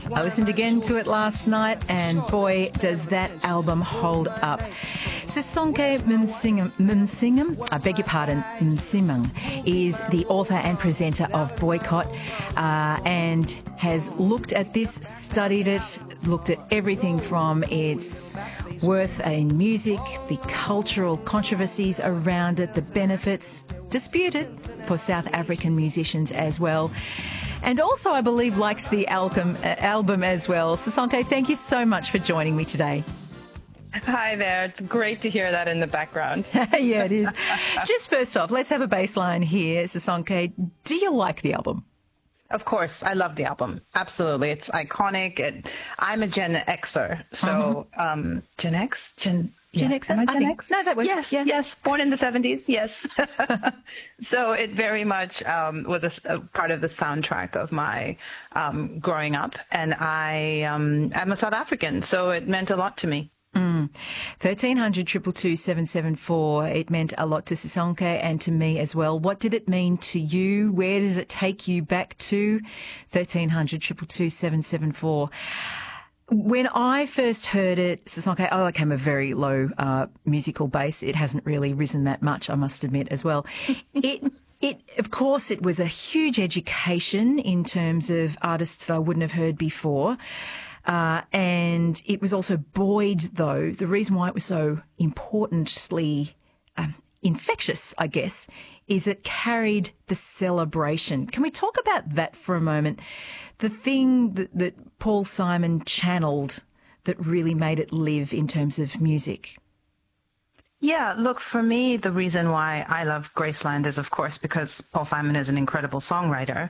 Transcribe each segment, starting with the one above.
Yes, I listened again to it last night, and boy, does that album hold up. Sisonke Msimang, I beg your pardon, Msimang, is the author and presenter of Boycott, and has looked at this, studied it, looked at everything from its worth in music, the cultural controversies around it, the benefits, disputed for South African musicians as well. And also, I believe, likes the album as well. Sisonke, thank you so much for joining me today. Hi there. It's great to hear that in the background. Yeah, it is. Just first off, let's have a baseline here. Sisonke, do you like the album? Of course. I love the album. Absolutely. It's iconic. I'm a Gen Xer. So Gen X? Gen X? Am I Gen X? No, that was. Yes. Born in the 70s. Yes. So it very much was a part of the soundtrack of my growing up. And I'm a South African, so it meant a lot to me. 1300 222 774. It meant a lot to Sisonke and to me as well. What did it mean to you? Where does it take you back to? 1300 222 774. When I first heard it, Sisonke, I came a very low musical base. It hasn't really risen that much, I must admit, as well. Of course, it was a huge education in terms of artists that I wouldn't have heard before. And it was also buoyed, though. The reason why it was so importantly infectious, I guess, is it carried the celebration. Can we talk about that for a moment? The thing that Paul Simon channeled that really made it live in terms of music. Yeah, look, for me, the reason why I love Graceland is, of course, because Paul Simon is an incredible songwriter.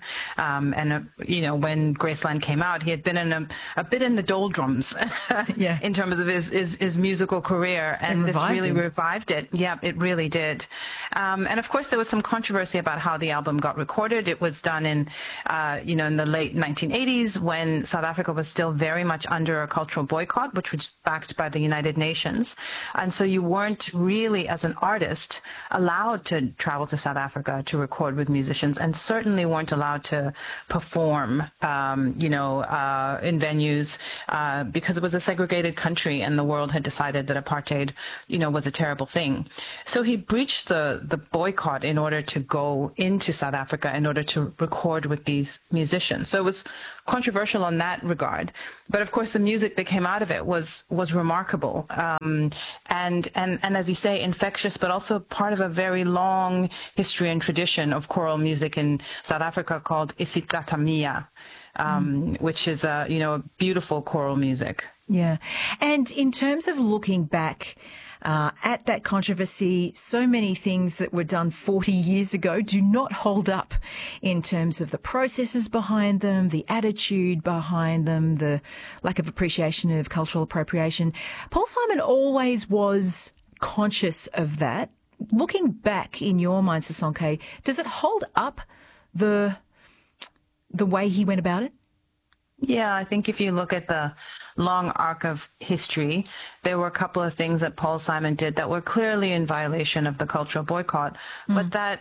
When Graceland came out, he had been in a bit in the doldrums in terms of his musical career. And this really revived it. Yeah, it really did. And of course, there was some controversy about how the album got recorded. It was done in the late 1980s when South Africa was still very much under a cultural boycott, which was backed by the United Nations. And so you weren't really, as an artist, allowed to travel to South Africa to record with musicians, and certainly weren't allowed to perform, in venues, because it was a segregated country and the world had decided that apartheid, was a terrible thing. So he breached the boycott in order to go into South Africa in order to record with these musicians. So it was controversial in that regard. But of course, the music that came out of it was remarkable. And as you say, infectious, but also part of a very long history and tradition of choral music in South Africa called isicathamiya, which is a beautiful choral music. Yeah. And in terms of looking back at that controversy, so many things that were done 40 years ago do not hold up in terms of the processes behind them, the attitude behind them, the lack of appreciation of cultural appropriation. Paul Simon always was conscious of that. Looking back in your mind, Sisonke, does it hold up the way he went about it? Yeah, I think if you look at the long arc of history, there were a couple of things that Paul Simon did that were clearly in violation of the cultural boycott, but that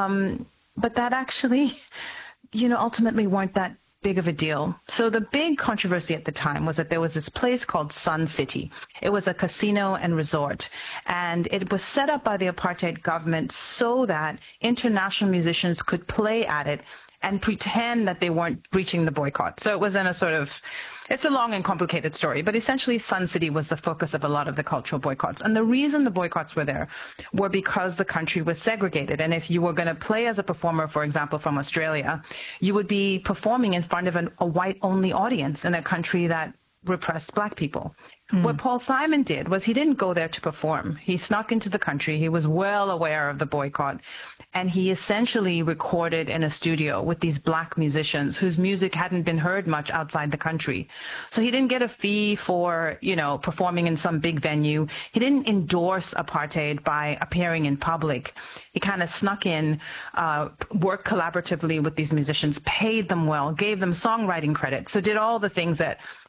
actually, ultimately weren't that big of a deal. So the big controversy at the time was that there was this place called Sun City. It was a casino and resort, and it was set up by the apartheid government so that international musicians could play at it and pretend that they weren't breaching the boycott. So it was in it's a long and complicated story, but essentially Sun City was the focus of a lot of the cultural boycotts. And the reason the boycotts were there were because the country was segregated. And if you were going to play as a performer, for example, from Australia, you would be performing in front of a white-only audience in a country that repressed black people. What Paul Simon did was he didn't go there to perform. He snuck into the country. He was well aware of the boycott. And he essentially recorded in a studio with these black musicians whose music hadn't been heard much outside the country. So he didn't get a fee for, performing in some big venue. He didn't endorse apartheid by appearing in public. He kind of snuck in, worked collaboratively with these musicians, paid them well, gave them songwriting credit. So did all the things that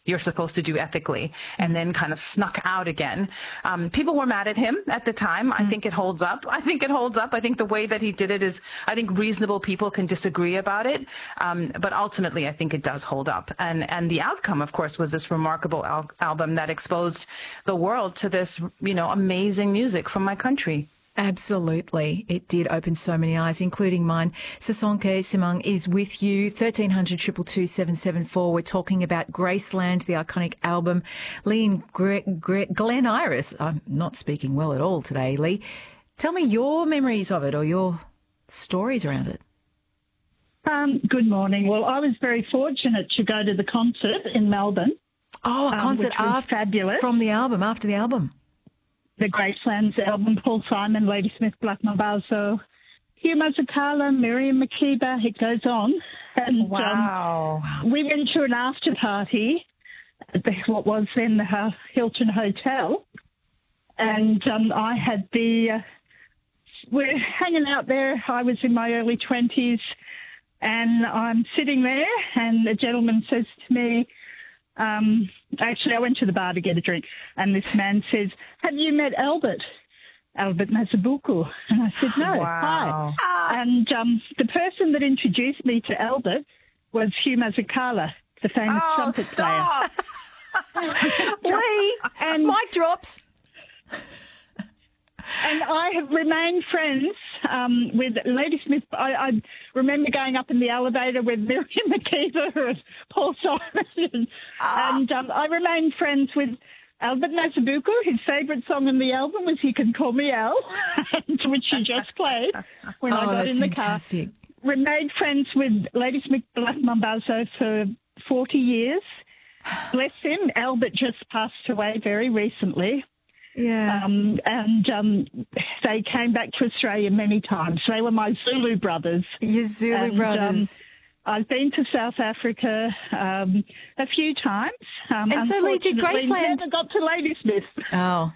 you're supposed to do ethically, and then kind of snuck out again. People were mad at him at the time. I think it holds up. I think the way that he did it is, I think reasonable people can disagree about it, but ultimately I think it does hold up. And the outcome, of course, was this remarkable album that exposed the world to this, amazing music from my country. Absolutely. It did open so many eyes, including mine. Sisonke Simang is with you. 1300 222 774. We're talking about Graceland, the iconic album. Lee and Glen Iris. I'm not speaking well at all today, Lee. Tell me your memories of it or your stories around it. Good morning. Well, I was very fortunate to go to the concert in Melbourne. Oh, a concert fabulous. From the album, after the album. The Graceland's album, Paul Simon, Ladysmith Black Mambazo, Hugh Masekela, Miriam Makeba, it goes on. And wow. We went to an after party at what was then the Hilton Hotel, and I had we're hanging out there. I was in my early 20s, and I'm sitting there, and a gentleman says to me, actually, I went to the bar to get a drink, and this man says, "Have you met Albert Masabuku?" And I said, "No." Wow. Hi. And the person that introduced me to Albert was Hugh Masekela, the famous trumpet player. Lee, and mic drops. And I have remained friends with Ladysmith. I remember going up in the elevator with Miriam Makeba and Paul Simon. And I remained friends with Albert Masabuku. His favourite song on the album was "He Can Call Me Al," which he just played when I got in the fantastic. car. Remained friends with Ladysmith Black Mambazo for 40 years. Bless him. Albert just passed away very recently. Yeah. And they came back to Australia many times. They were my Zulu brothers. Your Zulu brothers. I've been to South Africa a few times. And so, Lee, did Graceland... never got to Ladysmith. Oh.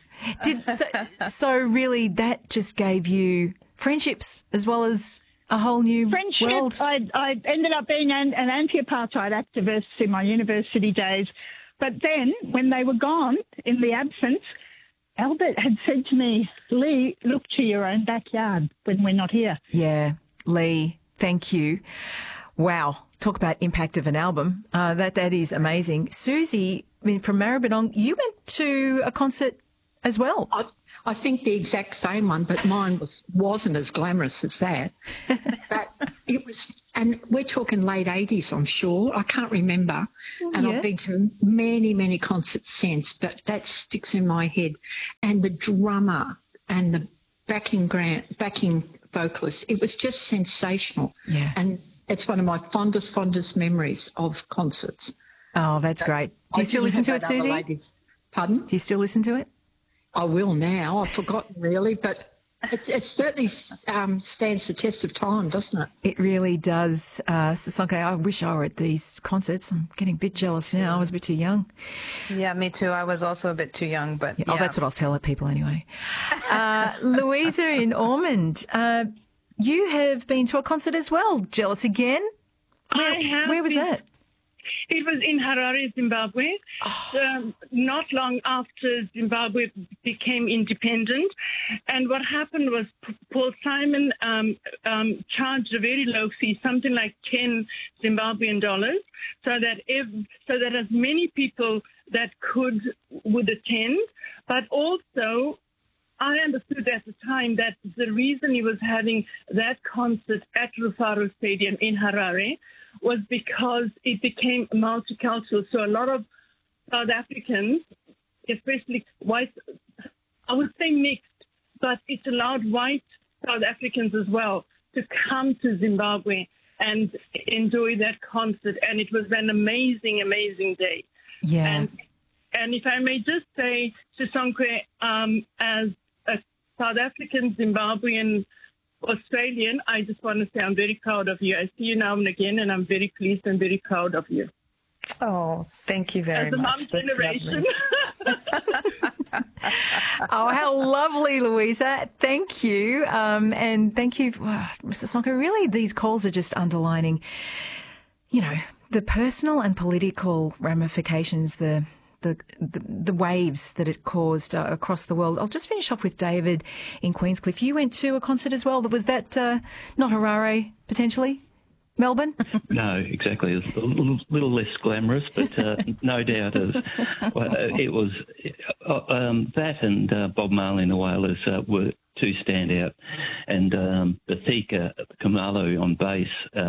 So really that just gave you friendships as well as a whole new world? I ended up being an anti-apartheid activist in my university days. But then, when they were gone, in the absence... Albert had said to me, "Lee, look to your own backyard when we're not here." Yeah, Lee, thank you. Wow, talk about impact of an album. That is amazing. Susie, from Maribyrnong, you went to a concert as well. I think the exact same one, but mine wasn't as glamorous as that. But it was, and we're talking late 80s, I'm sure. I can't remember. And I've been to many, many concerts since, but that sticks in my head. And the drummer and the backing vocalist, it was just sensational. Yeah. And it's one of my fondest memories of concerts. Oh, that's great. Do you still listen to it, Susie? Pardon? Do you still listen to it? I will now. I've forgotten really, but it certainly stands the test of time, doesn't it? It really does. Sisonke, I wish I were at these concerts. I'm getting a bit jealous now. I was a bit too young. Yeah, me too. I was also a bit too young, but Oh, that's what I was telling people anyway. Louisa in Ormond, you have been to a concert as well. Jealous again? Where was that? It was in Harare, Zimbabwe, not long after Zimbabwe became independent. And what happened was Paul Simon charged a very low fee, something like 10 Zimbabwean dollars, so that as many people that would attend. But also, I understood at the time that the reason he was having that concert at Rufaro Stadium in Harare was because it became multicultural. So a lot of South Africans, especially white, I would say mixed, but it allowed white South Africans as well to come to Zimbabwe and enjoy that concert. And it was an amazing, amazing day. Yeah. And if I may just say, Sisonke, as a South African, Zimbabwean, Australian, I just want to say I'm very proud of you. I see you now and again, and I'm very pleased and very proud of you. Oh, thank you very much. As a mum generation. Oh, how lovely, Louisa. Thank you. And thank you, Mr. Sonko. Really, these calls are just underlining, The personal and political ramifications, the waves that it caused across the world. I'll just finish off with David in Queenscliff. You went to a concert as well. Was that not Harare, potentially? Melbourne? No, exactly. It's a little less glamorous, but no doubt it was that and Bob Marley and the Wailers were two standout, and Bathika Kamalu on bass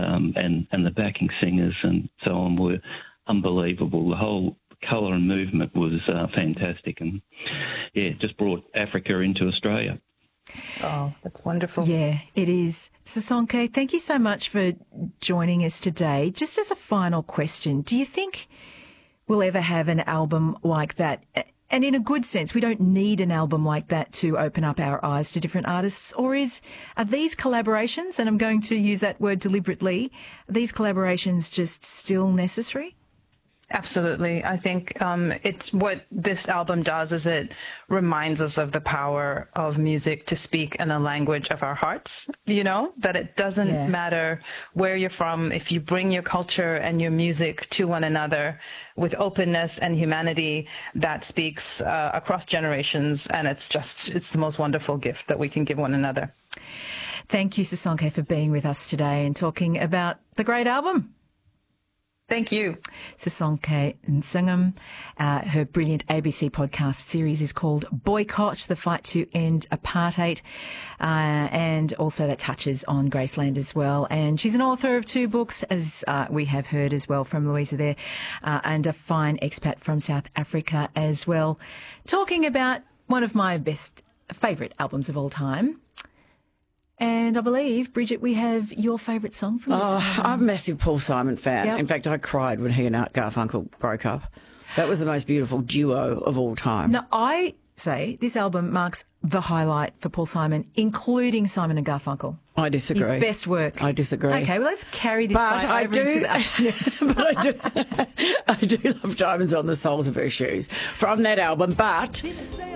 and the backing singers and so on were unbelievable. The whole colour and movement was fantastic, and it just brought Africa into Australia. Oh, that's wonderful. Yeah, it is. Sisonke, thank you so much for joining us today. Just as a final question, do you think we'll ever have an album like that? And in a good sense, we don't need an album like that to open up our eyes to different artists. Or are these collaborations, and I'm going to use that word deliberately, are these collaborations just still necessary? Absolutely. I think it's what this album does is it reminds us of the power of music to speak in a language of our hearts, that it doesn't matter where you're from. If you bring your culture and your music to one another with openness and humanity, that speaks across generations. And it's the most wonderful gift that we can give one another. Thank you, Sisonke, for being with us today and talking about the great album. Thank you. Sisonke Nsingam. Her brilliant ABC podcast series is called Boycott, The Fight to End Apartheid. And also that touches on Graceland as well. And she's an author of 2 books, as we have heard as well from Louisa there, and a fine expat from South Africa as well. Talking about one of my favourite albums of all time. And I believe, Bridget, we have your favourite song from this album. I'm a massive Paul Simon fan. Yep. In fact, I cried when he and Art Garfunkel broke up. That was the most beautiful duo of all time. Now, I say this album marks the highlight for Paul Simon, including Simon and Garfunkel. I disagree. His best work. I disagree. Okay, well, let's carry this fight over into the afternoons. But I do love Diamonds on the Soles of Her Shoes from that album, but... People say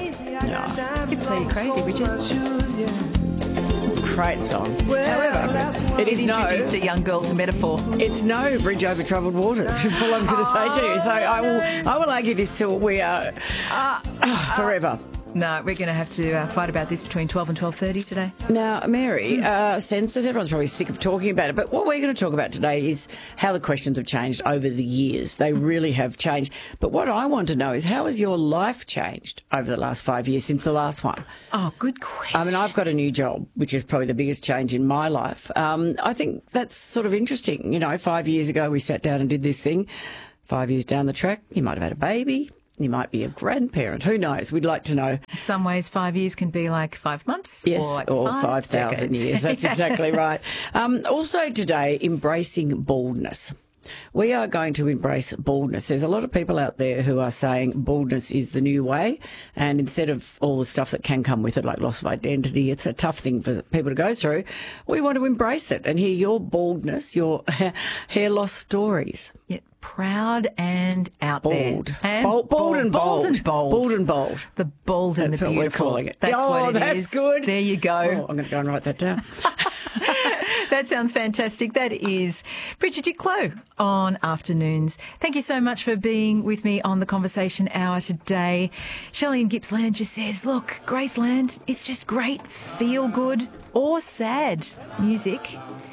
you're crazy, Bridget. Great song. However, it is introduced a young girl to metaphor. It's no Bridge Over Troubled Waters, is all I was going to say to you. So I will argue this till we are forever. No, we're going to have to fight about this between 12 and 12:30 today. Now, Mary, census, everyone's probably sick of talking about it, but what we're going to talk about today is how the questions have changed over the years. They really have changed. But what I want to know is, how has your life changed over the last 5 years since the last one? Oh, good question. I mean, I've got a new job, which is probably the biggest change in my life. I think that's sort of interesting. 5 years ago, we sat down and did this thing. 5 years down the track, you might have had a baby. You might be a grandparent. Who knows? We'd like to know. In some ways, 5 years can be like 5 months. Yes, or 5,000 years. That's exactly right. Also today, embracing baldness. We are going to embrace baldness. There's a lot of people out there who are saying baldness is the new way, and instead of all the stuff that can come with it, like loss of identity, it's a tough thing for people to go through. We want to embrace it and hear your baldness, your hair loss stories. Yeah, proud and out bold. there. And bold and bold. Bold and bold. Bold and bold. The bold and that's the beautiful. That's what we're calling it. That's what it that's is. Good. There you go. Oh, I'm going to go and write that down. That sounds fantastic. That is Bridget Duclos on Afternoons. Thank you so much for being with me on the Conversation Hour today. Shelley in Gippsland just says, look, Graceland, it's just great, feel good or sad music.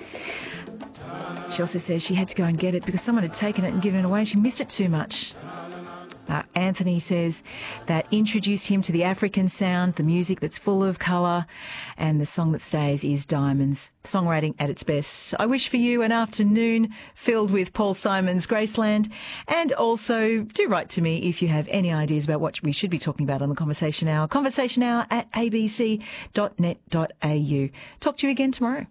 She also says she had to go and get it because someone had taken it and given it away and she missed it too much. Anthony says that introduced him to the African sound, the music that's full of colour, and the song that stays is Diamonds. Songwriting at its best. I wish for you an afternoon filled with Paul Simon's Graceland, and also do write to me if you have any ideas about what we should be talking about on the Conversation Hour. conversationhour@abc.net.au. Talk to you again tomorrow.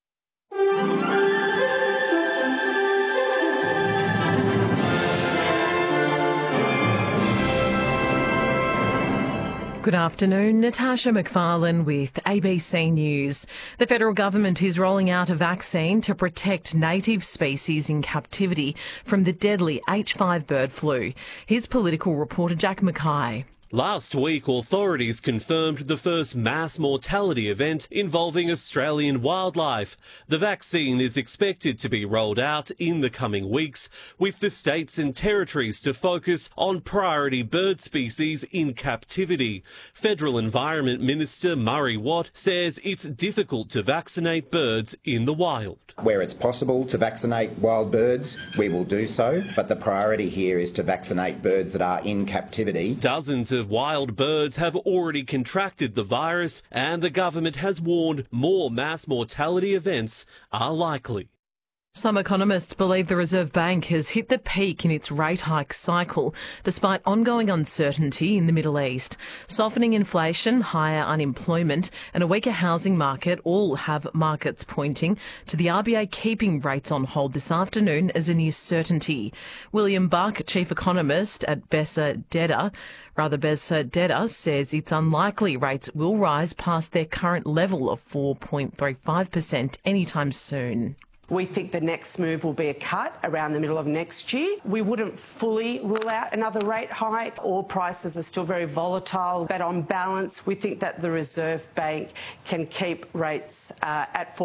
Good afternoon, Natasha McFarlane with ABC News. The federal government is rolling out a vaccine to protect native species in captivity from the deadly H5 bird flu. Here's political reporter Jack Mackay. Last week, authorities confirmed the first mass mortality event involving Australian wildlife. The vaccine is expected to be rolled out in the coming weeks, with the states and territories to focus on priority bird species in captivity. Federal Environment Minister Murray Watt says it's difficult to vaccinate birds in the wild. Where it's possible to vaccinate wild birds, we will do so, but the priority here is to vaccinate birds that are in captivity. Dozens of wild birds have already contracted the virus, and the government has warned more mass mortality events are likely. Some economists believe the Reserve Bank has hit the peak in its rate hike cycle, despite ongoing uncertainty in the Middle East. Softening inflation, higher unemployment and a weaker housing market all have markets pointing to the RBA keeping rates on hold this afternoon as a near certainty. William Buck, chief economist at Bessa Deda, says it's unlikely rates will rise past their current level of 4.35% anytime soon. We think the next move will be a cut around the middle of next year. We wouldn't fully rule out another rate hike. Oil prices are still very volatile, but on balance, we think that the Reserve Bank can keep rates at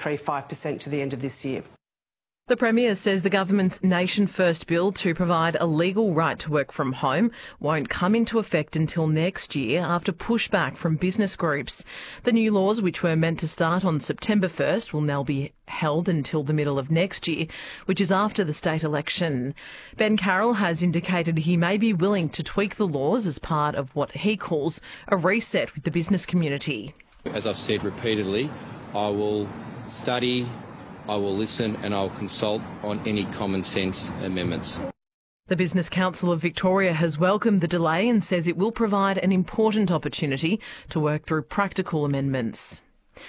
4.35% to the end of this year. The Premier says the government's Nation First bill to provide a legal right to work from home won't come into effect until next year after pushback from business groups. The new laws, which were meant to start on September 1st, will now be held until the middle of next year, which is after the state election. Ben Carroll has indicated he may be willing to tweak the laws as part of what he calls a reset with the business community. As I've said repeatedly, I will study, I will listen and I'll consult on any common sense amendments. The Business Council of Victoria has welcomed the delay and says it will provide an important opportunity to work through practical amendments.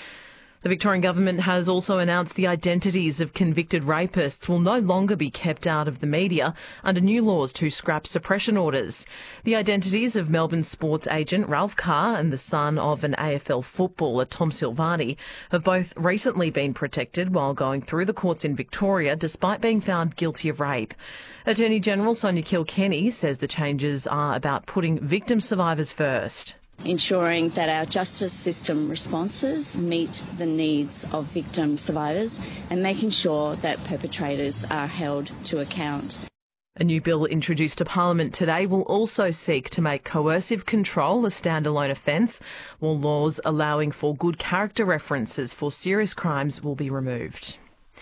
The Victorian Government has also announced the identities of convicted rapists will no longer be kept out of the media under new laws to scrap suppression orders. The identities of Melbourne sports agent Ralph Carr and the son of an AFL footballer, Tom Silvani, have both recently been protected while going through the courts in Victoria despite being found guilty of rape. Attorney General Sonia Kilkenny says the changes are about putting victim survivors first. Ensuring that our justice system responses meet the needs of victim survivors and making sure that perpetrators are held to account. A new bill introduced to Parliament today will also seek to make coercive control a standalone offence, while laws allowing for good character references for serious crimes will be removed.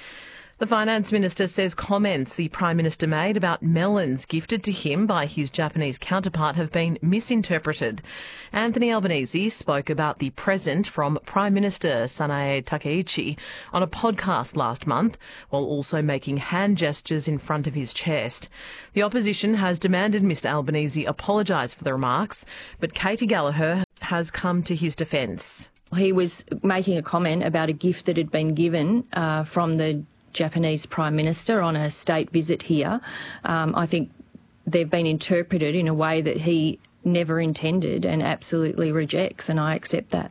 The Finance Minister says comments the Prime Minister made about melons gifted to him by his Japanese counterpart have been misinterpreted. Anthony Albanese spoke about the present from Prime Minister Sanae Takaichi on a podcast last month, while also making hand gestures in front of his chest. The opposition has demanded Mr Albanese apologise for the remarks, but Katie Gallagher has come to his defence. He was making a comment about a gift that had been given from the Japanese Prime Minister on a state visit here. I think they've been interpreted in a way that he never intended and absolutely rejects, and I accept that.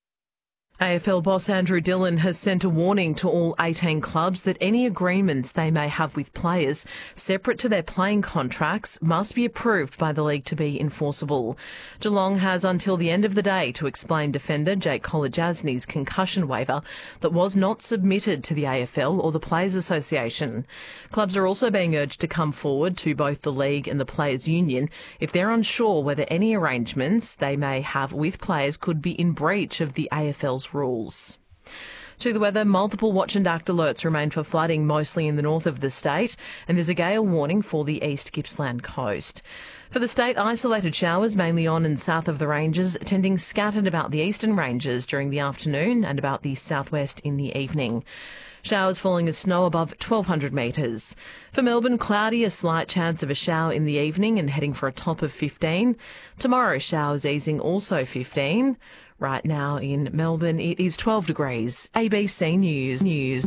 AFL boss Andrew Dillon has sent a warning to all 18 clubs that any agreements they may have with players separate to their playing contracts must be approved by the league to be enforceable. Geelong has until the end of the day to explain defender Jake Kolodjasny's concussion waiver that was not submitted to the AFL or the Players Association. Clubs are also being urged to come forward to both the league and the Players Union if they're unsure whether any arrangements they may have with players could be in breach of the AFL's rules. To the weather, multiple watch and act alerts remain for flooding mostly in the north of the state, and there's a gale warning for the East Gippsland coast. For the state, isolated showers mainly on and south of the ranges, tending scattered about the eastern ranges during the afternoon and about the southwest in the evening. Showers falling as snow above 1,200 metres. For Melbourne, cloudy, a slight chance of a shower in the evening and heading for a top of 15. Tomorrow, showers easing, also 15. Right now in Melbourne, it is 12 degrees. ABC News.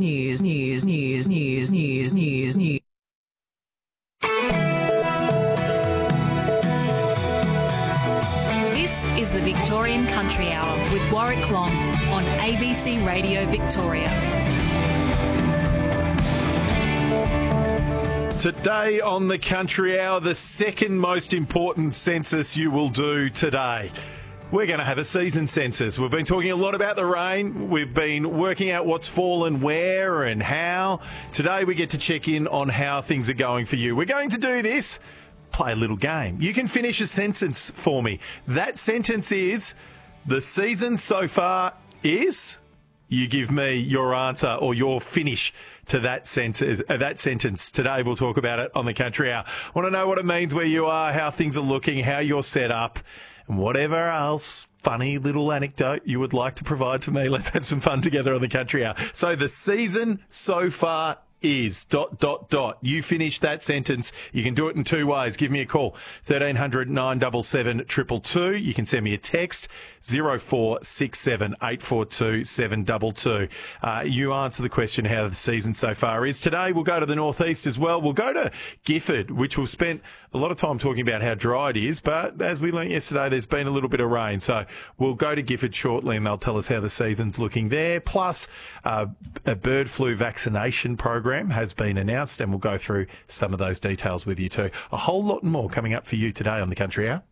This is the Victorian Country Hour with Warwick Long on ABC Radio Victoria. Today on the Country Hour, the second most important census you will do today. We're going to have a season census. We've been talking a lot about the rain. We've been working out what's fallen where and how. Today we get to check in on how things are going for you. We're going to do this. Play a little game. You can finish a sentence for me. That sentence is, the season so far is... You give me your answer or your finish to that sentence. Today we'll talk about it on the Country Hour. Want to know what it means where you are, how things are looking, how you're set up, and whatever else funny little anecdote you would like to provide to me. Let's have some fun together on the Country Hour. So the season so far is ... You finish that sentence. You can do it in two ways. Give me a call, 1300 977 222. You can send me a text, 0467 842 722. You answer the question how the season so far is. Today we'll go to the northeast as well. We'll go to Gifford, which we've spent a lot of time talking about how dry it is, but as we learnt yesterday, there's been a little bit of rain. So we'll go to Gifford shortly and they'll tell us how the season's looking there. Plus, a bird flu vaccination program has been announced, and we'll go through some of those details with you too. A whole lot more coming up for you today on the Country Hour.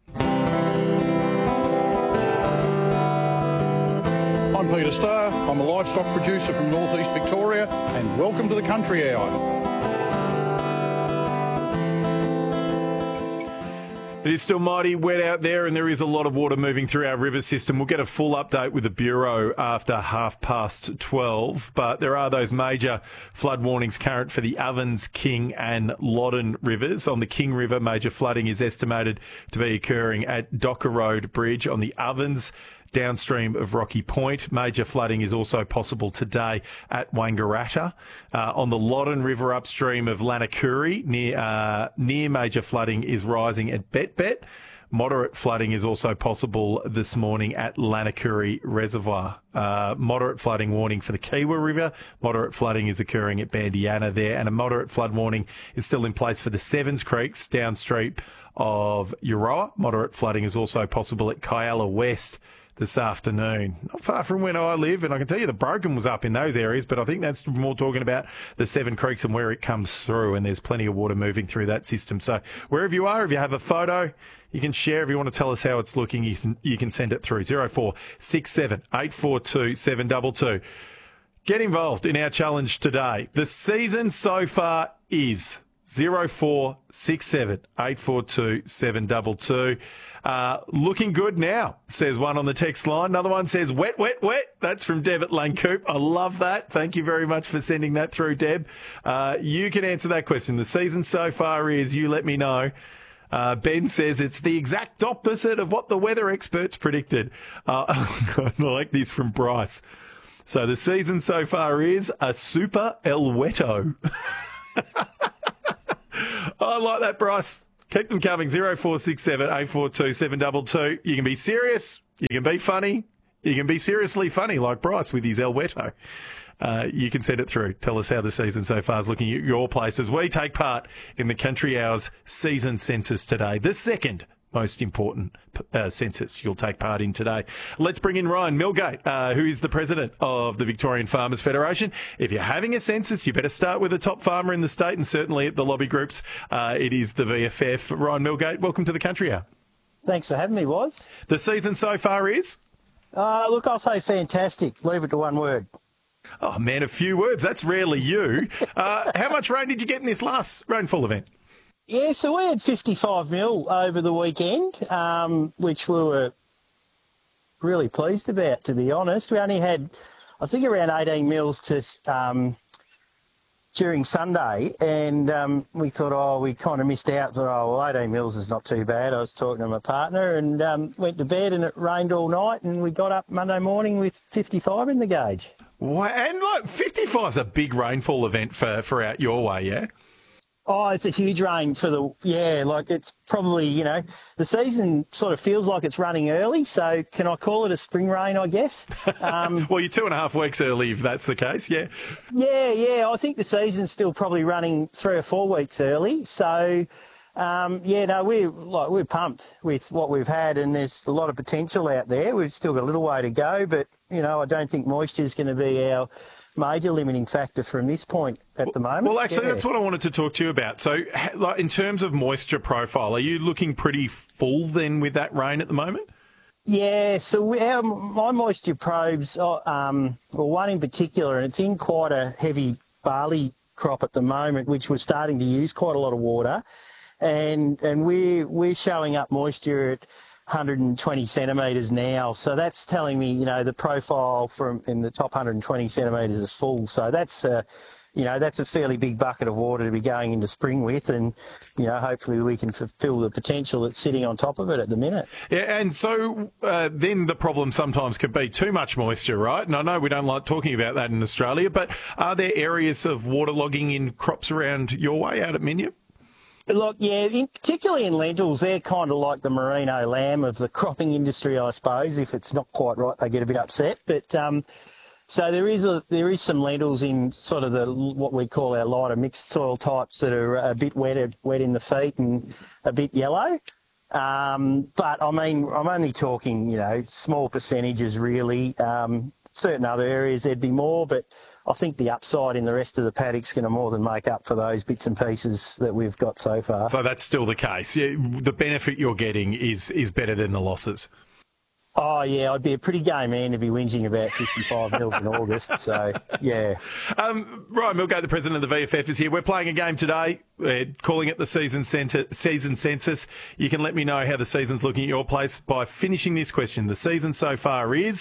I'm Peter Starr. I'm a livestock producer from northeast Victoria, and welcome to the Country Hour. It is still mighty wet out there, and there is a lot of water moving through our river system. We'll get a full update with the Bureau after 12:30, but there are those major flood warnings current for the Ovens, King and Loddon rivers. On the King River, major flooding is estimated to be occurring at Docker Road Bridge on the Ovens, downstream of Rocky Point. Major flooding is also possible today at Wangaratta. On the Loddon River upstream of Lanakuri, near major flooding is rising at Bet. Moderate flooding is also possible this morning at Lanakuri Reservoir. Moderate flooding warning for the Kiewa River. Moderate flooding is occurring at Bandiana there, and a moderate flood warning is still in place for the Sevens Creeks downstream of Euroa. Moderate flooding is also possible at Kyalla West this afternoon. Not far from where I live, and I can tell you the Broken was up in those areas, but I think that's more talking about the Seven Creeks and where it comes through, and there's plenty of water moving through that system. So wherever you are, if you have a photo, you can share. If you want to tell us how it's looking, you can send it through 0467 842 722. Get involved in our challenge today. The season so far is 0467 842 722. Looking good now, says one on the text line. Another one says, wet. That's from Deb at Lane Coop. I love that. Thank you very much for sending that through, Deb. You can answer that question. The season so far is, you let me know. Ben says it's the exact opposite of what the weather experts predicted. I like this from Bryce. So the season so far is a super El Weto. I like that, Bryce. Keep them coming, 0467 842 722. You can be serious, you can be funny, you can be seriously funny like Bryce with his El Weto. You can send it through. Tell us how the season so far is looking at your place as we take part in the Country Hour's season census today, the second most important census you'll take part in today. Let's bring in Ryan Milgate, who is the president of the Victorian Farmers Federation. If you're having a census, you better start with a top farmer in the state, and certainly at the lobby groups, it is the VFF. Ryan Milgate, welcome to the Country Hour. Thanks for having me, Woz. The season so far is? Look, I'll say fantastic. Leave it to one word. Oh, man, a few words. That's rarely you. How much rain did you get in this last rainfall event? Yeah, so we had 55 mil over the weekend, which we were really pleased about, to be honest. We only had, I think, around 18 mils during Sunday, and we thought, we kind of missed out. Thought, 18 mils is not too bad. I was talking to my partner and went to bed, and it rained all night, and we got up Monday morning with 55 in the gauge. Wow, and look, 55 is a big rainfall event for out your way, yeah? Oh, it's a huge rain it's probably, the season sort of feels like it's running early, so can I call it a spring rain, I guess? Well, you're 2.5 weeks early if that's the case, yeah. Yeah, I think the season's still probably running 3 or 4 weeks early, so we're pumped with what we've had, and there's a lot of potential out there. We've still got a little way to go, but, I don't think moisture is going to be our major limiting factor from this point at the moment. Well, actually, that's what I wanted to talk to you about. So, like, in terms of moisture profile, are you looking pretty full then with that rain at the moment? Yeah, so my moisture probes, one in particular, and it's in quite a heavy barley crop at the moment, which we're starting to use quite a lot of water, and we're showing up moisture at 120 centimetres now. So that's telling me, you know, the profile from in the top 120 centimetres is full. So that's that's a fairly big bucket of water to be going into spring with, and hopefully we can fulfil the potential that's sitting on top of it at the minute. Yeah, and so then the problem sometimes can be too much moisture, right? And I know we don't like talking about that in Australia, but are there areas of waterlogging in crops around your way out at Minyip? Look, yeah, particularly in lentils, they're kind of like the merino lamb of the cropping industry, I suppose. If it's not quite right, they get a bit upset. But so there is some lentils in sort of what we call our lighter mixed soil types that are a bit wet in the feet and a bit yellow. But I mean, I'm only talking, small percentages really. Certain other areas there'd be more, but I think the upside in the rest of the paddock's going to more than make up for those bits and pieces that we've got so far. So that's still the case. Yeah, the benefit you're getting is better than the losses. Oh, yeah, I'd be a pretty gay man to be whinging about 55 mils in August, so, yeah. Ryan Milgate, the president of the VFF, is here. We're playing a game today. We're calling it the season census. You can let me know how the season's looking at your place by finishing this question. The season so far is... ...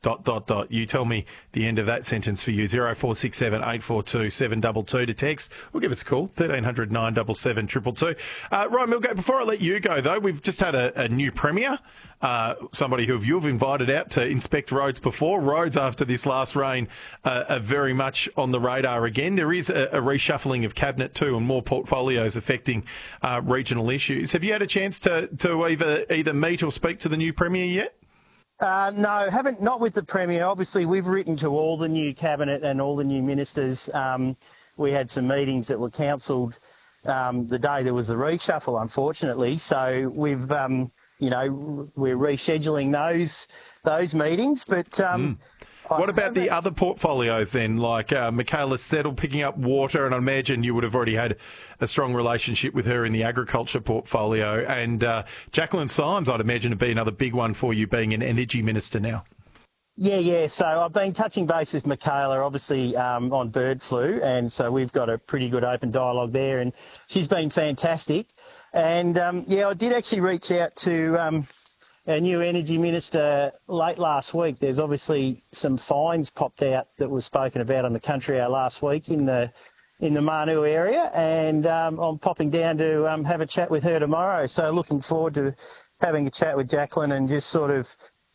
You tell me the end of that sentence for you. 0467 842 722 to text. We'll give us a call. 1300 977 222. Ryan Milgate, before I let you go, though, we've just had a new premier, somebody who you've invited out to inspect roads before. Roads after this last rain are very much on the radar again. There is a reshuffling of cabinet too, and more portfolios affecting regional issues. Have you had a chance to either meet or speak to the new premier yet? No, not with the Premier. Obviously, we've written to all the new cabinet and all the new ministers. We had some meetings that were cancelled the day there was the reshuffle, unfortunately. So we're rescheduling those meetings. But what about the other portfolios then, like Michaela Settle picking up water, and I imagine you would have already had a strong relationship with her in the agriculture portfolio, and Jacqueline Symes, I'd imagine, would be another big one for you being an energy minister now. Yeah. So I've been touching base with Michaela, obviously, on bird flu, and so we've got a pretty good open dialogue there, and she's been fantastic. And, I did actually reach out to... our new energy minister late last week. There's obviously some fines popped out that was spoken about on the Country Hour last week in the Manu area, and I'm popping down to have a chat with her tomorrow. So looking forward to having a chat with Jacqueline and just sort of,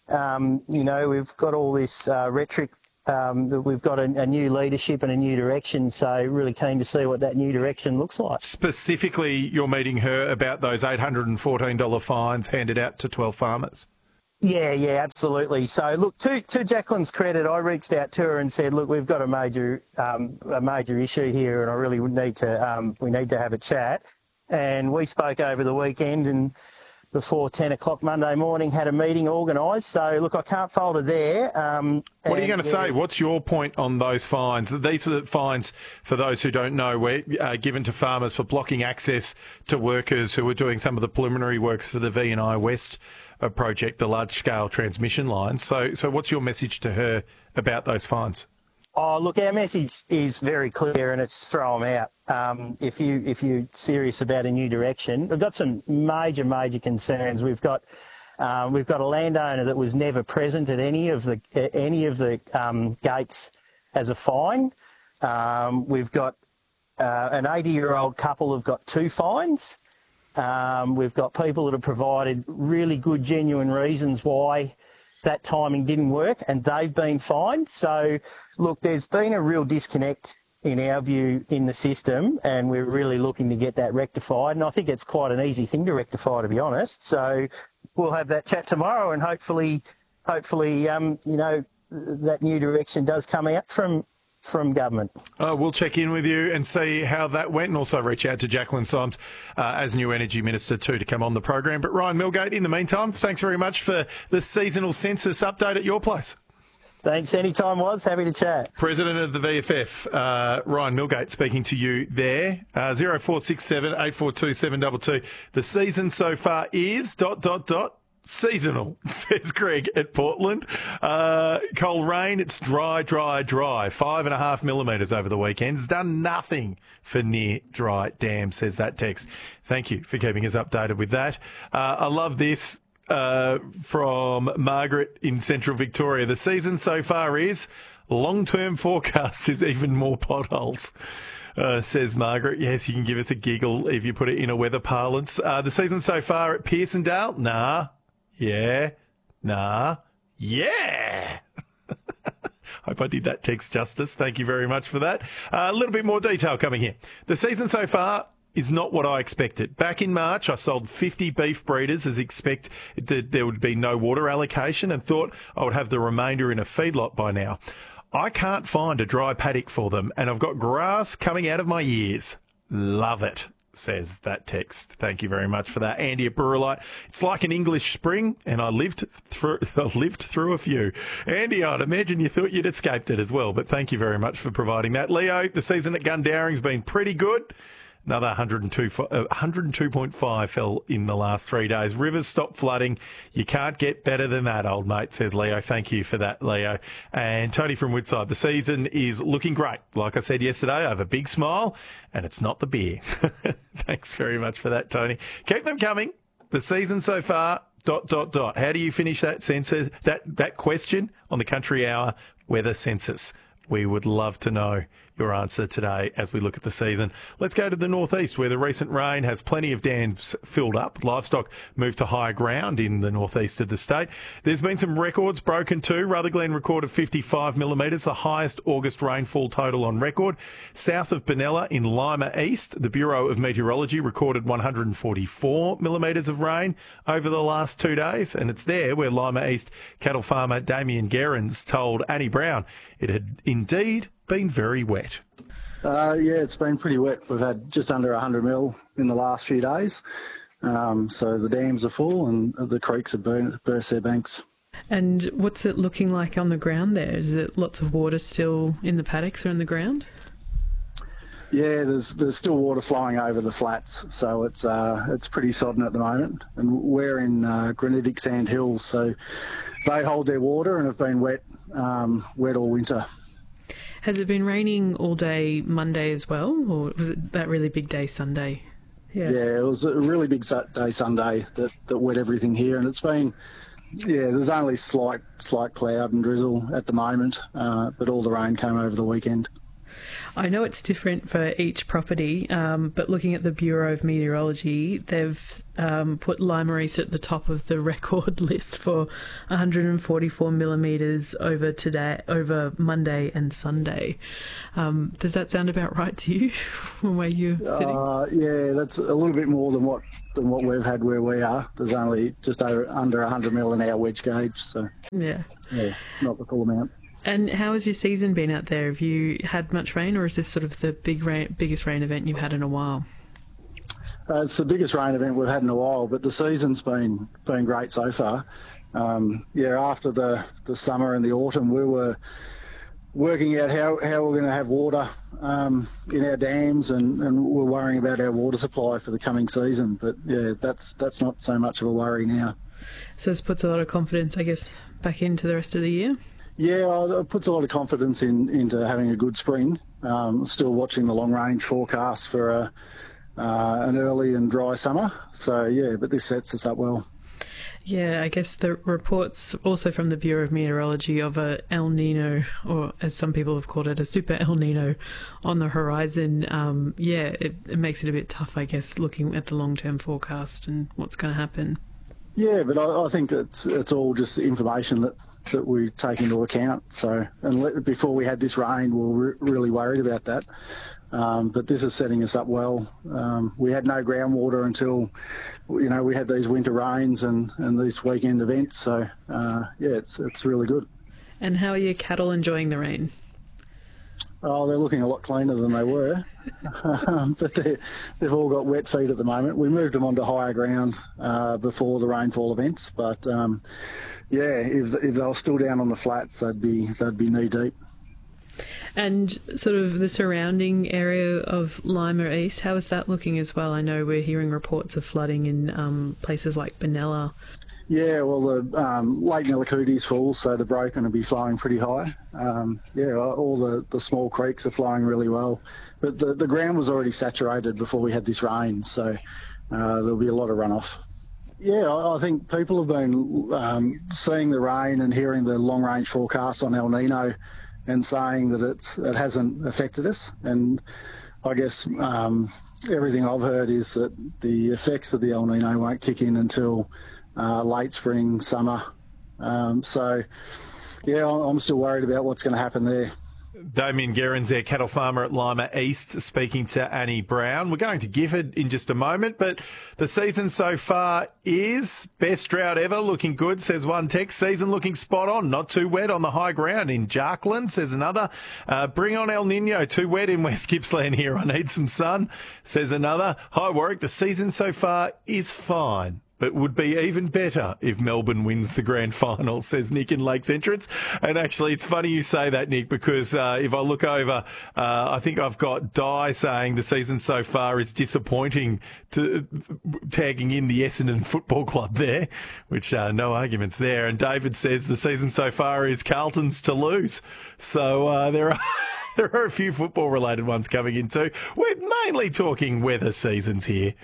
we've got all this rhetoric that we've got a new leadership and a new direction, so really keen to see what that new direction looks like. Specifically, you're meeting her about those $814 fines handed out to 12 farmers. Yeah, absolutely. So, look, to Jacqueline's credit, I reached out to her and said, look, we've got a major issue here, and I really need to have a chat. And we spoke over the weekend, and before 10 o'clock Monday morning, had a meeting organised. So, look, I can't fault her there. What are you going to say? What's your point on those fines? These are the fines, for those who don't know, were given to farmers for blocking access to workers who were doing some of the preliminary works for the V&I West project, the large-scale transmission lines. So what's your message to her about those fines? Oh, look, our message is very clear, and it's throw them out. If you're serious about a new direction, we've got some major concerns. We've got a landowner that was never present at any of the gates as a fine. We've got an 80-year-old couple who've got 2 fines. We've got people that have provided really good, genuine reasons why that timing didn't work, and they've been fined. So, look, there's been a real disconnect, in our view, in the system, and we're really looking to get that rectified. And I think it's quite an easy thing to rectify, to be honest. So we'll have that chat tomorrow, and hopefully, that new direction does come out from government. We'll check in with you and see how that went, and also reach out to Jacqueline Symes as new Energy Minister too to come on the program. But Ryan Milgate, in the meantime, thanks very much for the seasonal census update at your place. Thanks. Anytime, was happy to chat. President of the VFF, Ryan Milgate, speaking to you there. 0467 842 722. The season so far is ... seasonal, says Greg at Portland. Cold rain, it's dry. 5.5 millimetres over the weekend. It's done nothing for near dry dams, says that text. Thank you for keeping us updated with that. I love this from Margaret in Central Victoria. The season so far is long-term forecast is even more potholes. Says Margaret. Yes, you can give us a giggle if you put it in a weather parlance. The season so far at Pearsondale? Nah. Yeah. Nah. Yeah. Hope I did that text justice. Thank you very much for that. A little bit more detail coming here. The season so far is not what I expected. Back in March, I sold 50 beef breeders as expected there would be no water allocation and thought I would have the remainder in a feedlot by now. I can't find a dry paddock for them and I've got grass coming out of my ears. Love it, says that text. Thank you very much for that. Andy at Burrelite. It's like an English spring and I lived through a few. Andy, I'd imagine you thought you'd escaped it as well, but thank you very much for providing that. Leo, the season at Gundowering's been pretty good. Another 102.5 fell in the last 3 days. Rivers stopped flooding. You can't get better than that, old mate, says Leo. Thank you for that, Leo. And Tony from Woodside, the season is looking great. Like I said yesterday, I have a big smile, and it's not the beer. Thanks very much for that, Tony. Keep them coming. The season so far, ... How do you finish that census, that question on the Country Hour weather census? We would love to know your answer today as we look at the season. Let's go to the northeast where the recent rain has plenty of dams filled up. Livestock moved to higher ground in the northeast of the state. There's been some records broken too. Rutherglen recorded 55 millimetres, the highest August rainfall total on record. South of Benalla in Lima East, the Bureau of Meteorology recorded 144 millimetres of rain over the last 2 days. And it's there where Lima East cattle farmer Damien Gerrans told Annie Brown it had indeed been very wet. Yeah, it's been pretty wet. We've had just under 100 mil in the last few days. So the dams are full and the creeks have burst their banks. And what's it looking like on the ground there? Is it lots of water still in the paddocks or in the ground? Yeah, there's still water flowing over the flats, so it's pretty sodden at the moment. And we're in granitic sand hills, so they hold their water and have been wet all winter. Has it been raining all day Monday as well, or was it that really big day Sunday? Yeah, it was a really big day Sunday that wet everything here, and it's been, there's only slight cloud and drizzle at the moment, but all the rain came over the weekend. I know it's different for each property, but looking at the Bureau of Meteorology, they've put Lima East at the top of the record list for 144 millimetres over Monday and Sunday. Does that sound about right to you, from where you're sitting? Yeah, that's a little bit more than what we've had where we are. There's only just under 100 mil in our wedge gauge, so yeah, not the full amount. And how has your season been out there? Have you had much rain, or is this sort of the biggest rain event you've had in a while? It's the biggest rain event we've had in a while, but the season's been great so far. After the summer and the autumn, we were working out how we're going to have water in our dams, and we're worrying about our water supply for the coming season. But yeah, that's not so much of a worry now. So this puts a lot of confidence, I guess, back into the rest of the year? Yeah, it puts a lot of confidence into having a good spring. Still watching the long-range forecast for an early and dry summer. So, yeah, but this sets us up well. Yeah, I guess the reports also from the Bureau of Meteorology of a El Nino, or as some people have called it, a super El Nino on the horizon. It makes it a bit tough, I guess, looking at the long-term forecast and what's going to happen. Yeah, but I think it's all just information that we take into account. So, and before we had this rain, we were really worried about that. But this is setting us up well. We had no groundwater until, we had these winter rains and these weekend events. So, it's really good. And how are your cattle enjoying the rain? Oh, they're looking a lot cleaner than they were, but they've all got wet feet at the moment. We moved them onto higher ground before the rainfall events, but if they were still down on the flats, they'd be knee deep. And sort of the surrounding area of Lima East, how is that looking as well? I know we're hearing reports of flooding in places like Benalla. Yeah, well, the Lake Nilakoody's full, so the Broke going to be flowing pretty high. All the small creeks are flowing really well. But the ground was already saturated before we had this rain, so there'll be a lot of runoff. Yeah, I think people have been seeing the rain and hearing the long-range forecast on El Nino and saying that it hasn't affected us. And I guess everything I've heard is that the effects of the El Nino won't kick in until late spring, summer. I'm still worried about what's going to happen there. Damien Gerrans there, cattle farmer at Lima East, speaking to Annie Brown. We're going to Gifford in just a moment, but the season so far is best drought ever, looking good, says one text. Season looking spot on, not too wet on the high ground in Jarkland, says another. Bring on El Nino, too wet in West Gippsland here, I need some sun, says another. Hi Warwick, the season so far is fine, but would be even better if Melbourne wins the grand final, says Nick in Lakes Entrance. And actually, it's funny you say that, Nick, because if I look over, I think I've got Di saying the season so far is disappointing, tagging in the Essendon Football Club there, which no arguments there. And David says the season so far is Carlton's to lose. So there are a few football-related ones coming in too. We're mainly talking weather seasons here.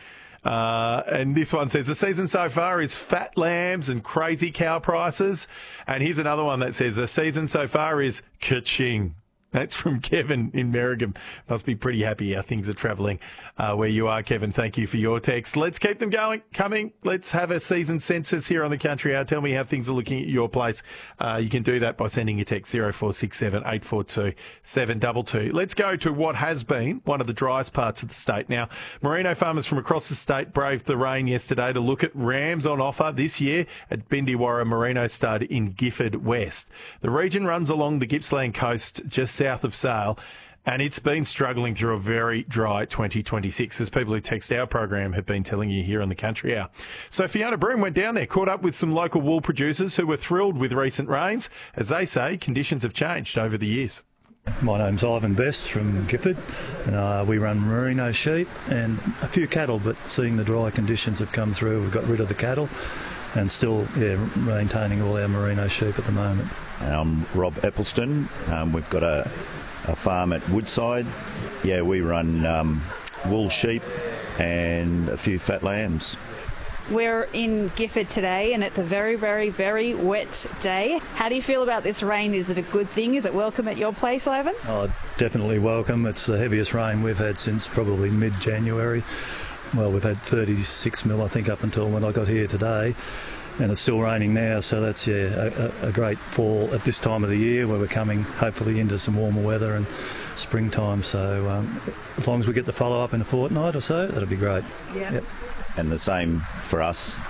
And this one says the season so far is fat lambs and crazy cow prices. And here's another one that says the season so far is ka-ching. That's from Kevin in Merrigum. Must be pretty happy how things are travelling where you are, Kevin. Thank you for your text. Let's keep them coming. Let's have a season census here on the Country Hour. Tell me how things are looking at your place. You can do that by sending a text 0467 842 722. Let's go to what has been one of the driest parts of the state. Now, merino farmers from across the state braved the rain yesterday to look at rams on offer this year at Bindiwarra Merino Stud in Gifford West. The region runs along the Gippsland coast just south of Sale, and it's been struggling through a very dry 2026, as people who text our program have been telling you here on the Country Hour. So Fiona Broom went down there, caught up with some local wool producers who were thrilled with recent rains. As they say, conditions have changed over the years. My name's Ivan Best from Gifford, and we run merino sheep and a few cattle, but seeing the dry conditions have come through, we've got rid of the cattle and still maintaining all our merino sheep at the moment. I'm Rob Eppelston. We've got a farm at Woodside. Yeah, we run wool sheep and a few fat lambs. We're in Gifford today and it's a very, very, very wet day. How do you feel about this rain? Is it a good thing? Is it welcome at your place, Ivan? Oh, definitely welcome. It's the heaviest rain we've had since probably mid-January. Well, we've had 36 mil, I think, up until when I got here today. And it's still raining now, so that's a great fall at this time of the year where we're coming hopefully into some warmer weather and springtime. So as long as we get the follow-up in a fortnight or so, that'll be great. Yeah. Yep. And the same for us.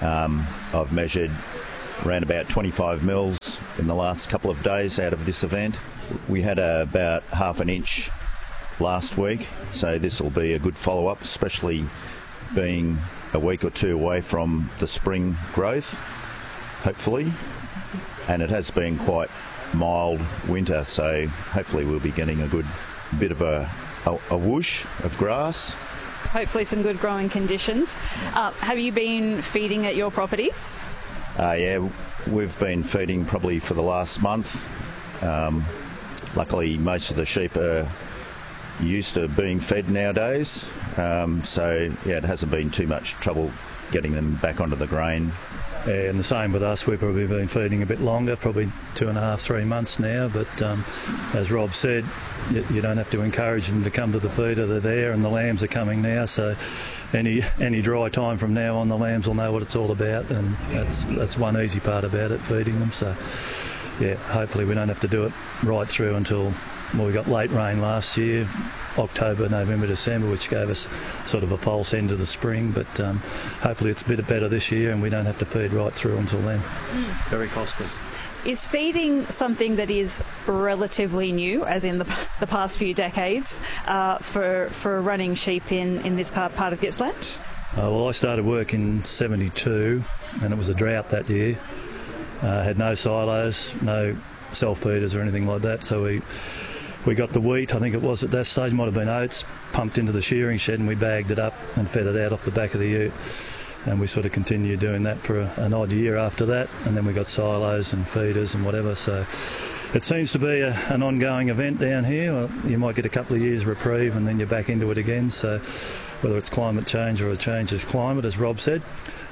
I've measured around about 25 mils in the last couple of days out of this event. We had about half an inch last week, so this will be a good follow-up, especially being a week or two away from the spring growth, hopefully. And it has been quite mild winter, so hopefully we'll be getting a good bit of a whoosh of grass. Hopefully some good growing conditions. Have you been feeding at your properties? Yeah, we've been feeding probably for the last month. Luckily, most of the sheep are used to being fed nowadays, so yeah, it hasn't been too much trouble getting them back onto the grain. Yeah, and the same with us. We've probably been feeding a bit longer, probably 2.5, 3 months now, but as Rob said, you don't have to encourage them to come to the feeder. They're there and the lambs are coming now, so any dry time from now on, the lambs will know what it's all about, and that's one easy part about it, feeding them. So yeah, hopefully we don't have to do it right through until, well, we got late rain last year, October, November, December, which gave us sort of a false end to the spring, but hopefully it's a bit better this year and we don't have to feed right through until then. Very costly. Is feeding something that is relatively new, as in the past few decades, for running sheep in this part of Gippsland? Well, I started work in 72 and it was a drought that year. Had no silos, no self-feeders or anything like that, so we got the wheat, I think it was at that stage, might have been oats, pumped into the shearing shed and we bagged it up and fed it out off the back of the ute. And we sort of continued doing that for an odd year after that, and then we got silos and feeders and whatever. So it seems to be an ongoing event down here. You might get a couple of years reprieve and then you're back into it again. So whether it's climate change or a change is climate, as Rob said,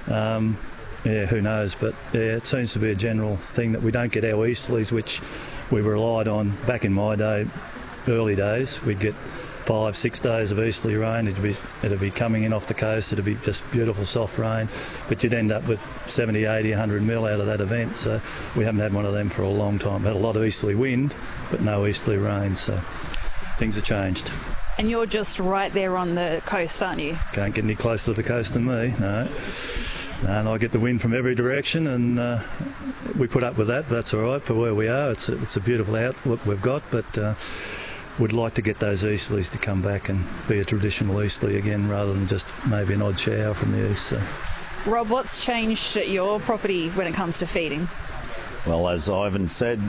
who knows? But yeah, it seems to be a general thing that we don't get our easterlies, which we relied on back in my day, early days. We'd get 5-6 days of easterly rain. It'd be coming in off the coast. It'd be just beautiful soft rain, but you'd end up with 70, 80, 100 mil out of that event. So we haven't had one of them for a long time. Had a lot of easterly wind, but no easterly rain. So things have changed. And you're just right there on the coast, aren't you? Can't get any closer to the coast than me, no. And I get the wind from every direction, and we put up with that. That's all right for where we are. It's a beautiful outlook we've got, but would like to get those easterlies to come back and be a traditional easterly again, rather than just maybe an odd shower from the east. So. Rob, what's changed at your property when it comes to feeding? Well, as Ivan said,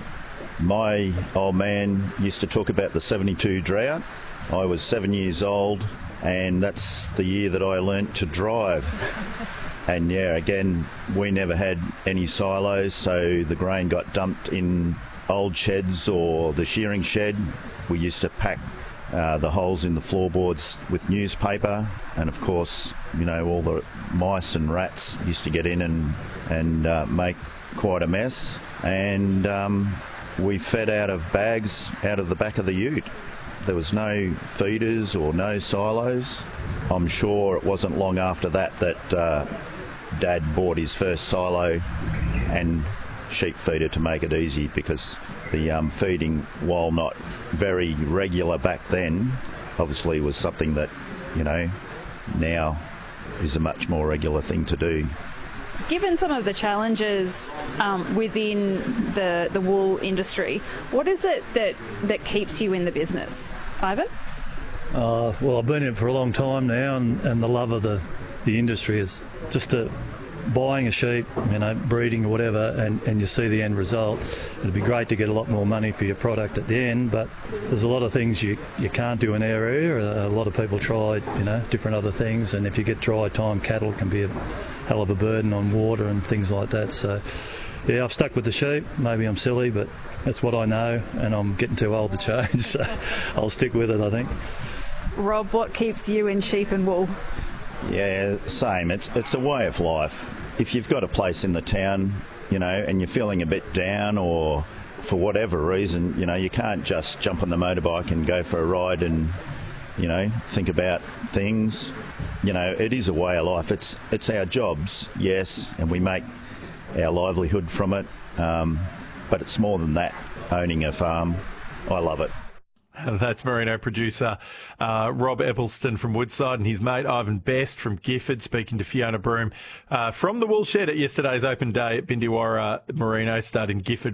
my old man used to talk about the 72 drought. I was 7 years old, and that's the year that I learnt to drive. And yeah, again, we never had any silos, so the grain got dumped in old sheds or the shearing shed. We used to pack the holes in the floorboards with newspaper, and of course, you know, all the mice and rats used to get in and make quite a mess. And we fed out of bags out of the back of the ute. There was no feeders or no silos. I'm sure it wasn't long after that Dad bought his first silo and sheep feeder to make it easy, because the feeding, while not very regular back then, obviously was something that, you know, now is a much more regular thing to do. Given some of the challenges within the wool industry, what is it that keeps you in the business, Ivan? Well, I've been in it for a long time now, and the love of the industry is just buying a sheep, you know, breeding or whatever, and you see the end result. It'd be great to get a lot more money for your product at the end, but there's a lot of things you can't do in our area. A lot of people tried, you know, different other things, and if you get dry time, cattle can be a hell of a burden on water and things like that. So yeah, I've stuck with the sheep. Maybe I'm silly, but that's what I know, and I'm getting too old to change, so I'll stick with it, I think. Rob, what keeps you in sheep and wool? Yeah, same. It's a way of life. If you've got a place in the town, you know, and you're feeling a bit down, or for whatever reason, you know, you can't just jump on the motorbike and go for a ride and, you know, think about things. You know, it is a way of life. It's our jobs, yes, and we make our livelihood from it, but it's more than that, owning a farm. I love it. That's Merino producer Rob Eppelston from Woodside, and his mate Ivan Best from Gifford, speaking to Fiona Broom from the Wool Shed at yesterday's open day at Bindiwarra Merino Stud in Gifford.